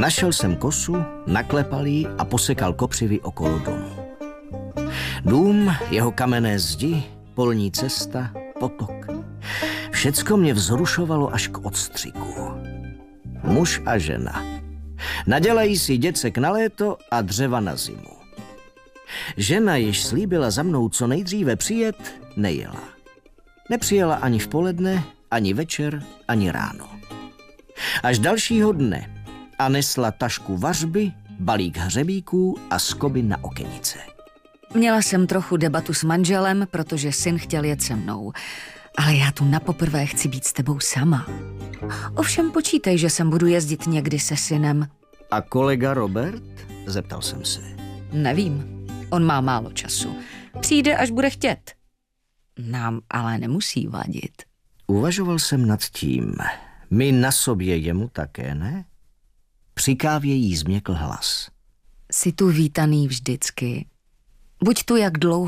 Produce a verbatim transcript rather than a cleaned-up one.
Našel jsem kosu, naklepal ji a posekal kopřivy okolo domu. Dům, jeho kamenné zdi, polní cesta, potok. Všecko mě vzrušovalo až k odstřiku. Muž a žena. Nadělají si děcek na léto a dřeva na zimu. Žena, jež slíbila za mnou co nejdříve přijet, nejela. Nepřijela ani v poledne, ani večer, ani ráno. Až dalšího dne a nesla tašku vařby, balík hřebíků a skoby na okenice. Měla jsem trochu debatu s manželem, protože syn chtěl jet se mnou. Ale já tu napoprvé chci být s tebou sama. Ovšem počítej, že sem budu jezdit někdy se synem. A kolega Robert? Zeptal jsem se. Nevím, on má málo času. Přijde, až bude chtět. Nám ale nemusí vadit. Uvažoval jsem nad tím. My na sobě, jemu také, ne? Při kávě jí změkl hlas. Jsi tu vítaný vždycky. Buď tu jak dlouho